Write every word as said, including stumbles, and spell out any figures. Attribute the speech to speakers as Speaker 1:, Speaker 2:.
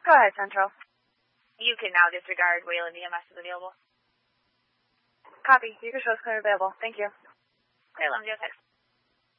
Speaker 1: Go ahead, Central.
Speaker 2: You can now disregard. Wayland E M S is available.
Speaker 1: Copy. You can show us clear available. Thank you.
Speaker 2: Wayland, zero six.